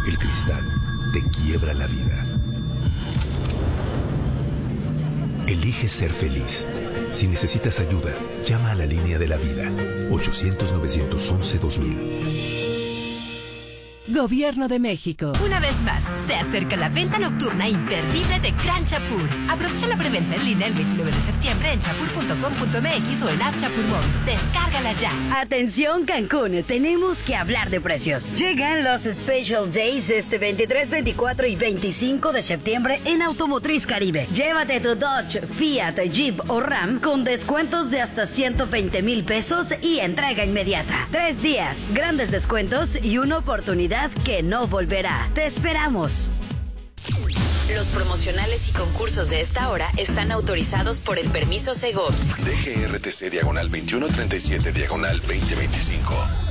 El cristal te quiebra la vida. Elige ser feliz. Si necesitas ayuda, llama a la línea de la vida. 800-911-2000. Gobierno de México. Una vez más, se acerca la venta nocturna imperdible de Gran Chapur. Aprovecha la preventa en línea el 29 de septiembre en chapur.com.mx o en App Chapur Móvil. Descárgala ya. Atención Cancún, tenemos que hablar de precios. Llegan los Special Days este 23, 24 y 25 de septiembre en Automotriz Caribe. Llévate tu Dodge, Fiat, Jeep o Ram con descuentos de hasta 120,000 pesos y entrega inmediata. 3 días, grandes descuentos y una oportunidad que no volverá. Te esperamos. Los promocionales y concursos de esta hora están autorizados por el permiso Segov. DGRTC /2137/2025.